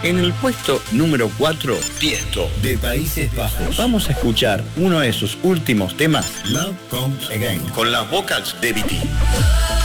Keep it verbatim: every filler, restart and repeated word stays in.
En el puesto número cuatro, Tiesto, de Países Bajos. Vamos a escuchar uno de sus últimos temas, Love Comes Again, con las vocals de B T.